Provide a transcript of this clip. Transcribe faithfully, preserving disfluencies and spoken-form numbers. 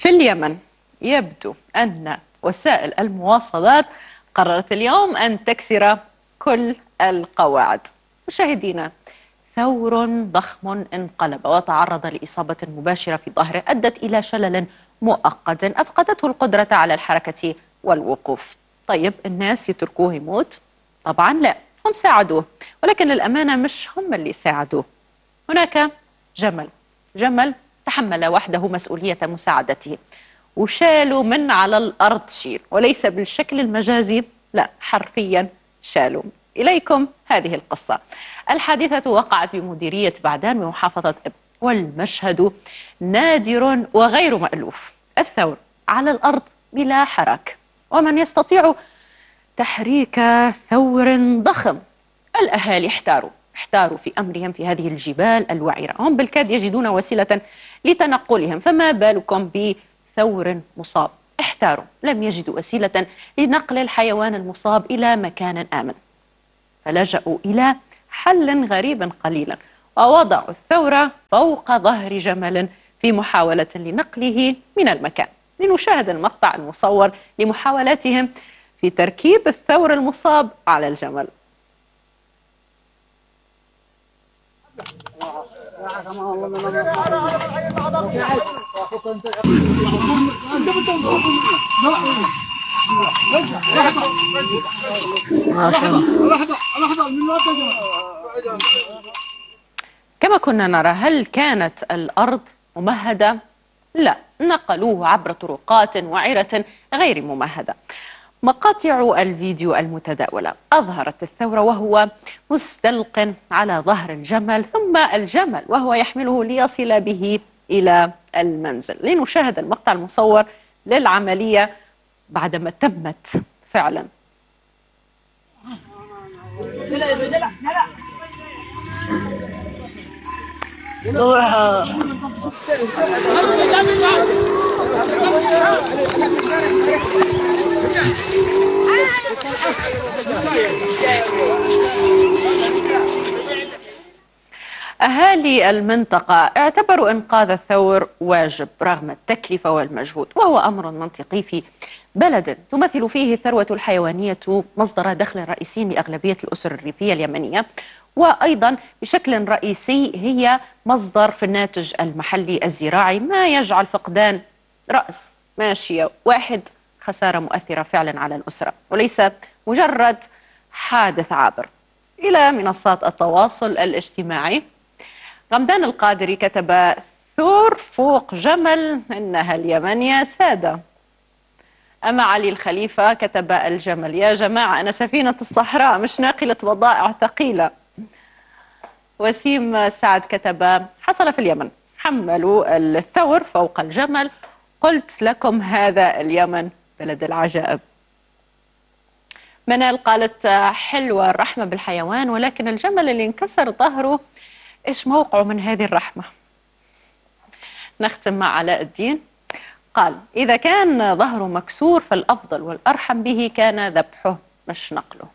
في اليمن يبدو أن وسائل المواصلات قررت اليوم أن تكسر كل القواعد. مشاهدينا، ثور ضخم انقلب وتعرض لإصابة مباشرة في ظهره أدت إلى شلل مؤقت أفقدته القدرة على الحركة والوقوف. طيب الناس يتركوه يموت؟ طبعا لا، هم ساعدوه، ولكن للأمانة مش هم اللي ساعدوه. هناك جمل جمل تحمل وحده مسؤولية مساعدته وشالوا من على الأرض شيل، وليس بالشكل المجازي، لا حرفيا شالوا. إليكم هذه القصة. الحادثة وقعت بمديرية بعدان بمحافظة إب، والمشهد نادر وغير مألوف. الثور على الأرض بلا حراك، ومن يستطيع تحريك ثور ضخم؟ الأهالي احتاروا احتاروا في أمرهم في هذه الجبال الوعرة، هم بالكاد يجدون وسيلة لتنقلهم، فما بالكم بثور مصاب؟ احتاروا، لم يجدوا وسيلة لنقل الحيوان المصاب إلى مكان آمن، فلجأوا إلى حل غريب قليلا، ووضعوا الثور فوق ظهر جمل في محاولة لنقله من المكان. لنشاهد المقطع المصور لمحاولاتهم في تركيب الثور المصاب على الجمل. كما كنا نرى، هل كانت الأرض ممهدة؟ لا، نقلوه عبر طرقات وعرة غير ممهدة. مقاطع الفيديو المتداولة أظهرت الثور وهو مستلق على ظهر الجمل، ثم الجمل وهو يحمله ليصل به إلى المنزل. لنشاهد المقطع المصور للعملية بعدما تمت فعلا. أهالي المنطقة اعتبروا إنقاذ الثور واجب رغم التكلفة والمجهود، وهو أمر منطقي في بلد تمثل فيه الثروة الحيوانية مصدر دخل رئيسي لأغلبية الأسر الريفية اليمنية، وأيضا بشكل رئيسي هي مصدر في الناتج المحلي الزراعي، ما يجعل فقدان رأس ماشية واحد خسارة مؤثرة فعلا على الأسرة، وليس مجرد حادث عابر. إلى منصات التواصل الاجتماعي، غمدان القادري كتب: ثور فوق جمل، إنها اليمن يا سادة. أما علي الخليفة كتب: الجمل يا جماعة أنا سفينة الصحراء مش ناقلة بضائع ثقيلة. وسيم سعد كتب: حصل في اليمن، حملوا الثور فوق الجمل، قلت لكم هذا اليمن بلد العجائب. منال قالت: حلوة الرحمة بالحيوان، ولكن الجمل اللي انكسر ظهره إيش موقعه من هذه الرحمة؟ نختم مع علاء الدين، قال: إذا كان ظهره مكسور فالأفضل والأرحم به كان ذبحه مش نقله.